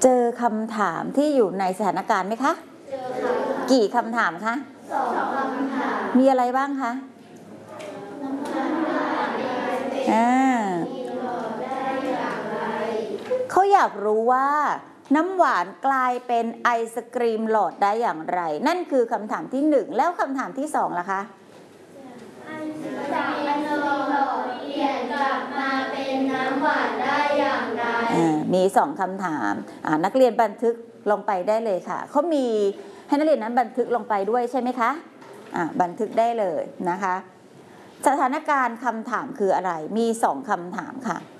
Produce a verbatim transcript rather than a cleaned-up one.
เจอคำถามที่อยู่ในสถานการณ์ไหมคะเจอค่ะกี่คำถามคะสองคำถามมีอะไรบ้างคะน้ำหวานอ่าเขาอยากรู้ว่าน้ำหวานกลายเป็นไอศกรีมหลอดได้อย่างไรนั่นคือคำถามที่หนึ่งแล้วคำถามที่สองล่ะคะจากไอศกรีมหลอดเปลี่ยนกลับมาเป็นน้ำหวานได้อย่างไรมีสองคำถามนักเรียนบันทึกลงไปได้เลยค่ะเขามีให้นักเรียนนั้นบันทึกลงไปด้วยใช่ไหมคะบันทึกได้เลยนะคะสถานการณ์คำถามคืออะไรมีสองคำถามค่ะ